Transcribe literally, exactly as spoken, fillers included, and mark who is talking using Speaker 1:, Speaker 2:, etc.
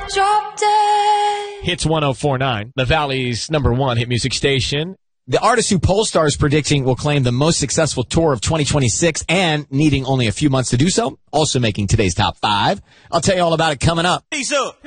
Speaker 1: drop dead.
Speaker 2: Hits one oh four point nine, the Valley's number one hit music station.
Speaker 3: The artist who Polestar is predicting will claim the most successful tour of twenty twenty-six and needing only a few months to do so, also making today's top five. I'll tell you all about it coming up.
Speaker 4: Peace up.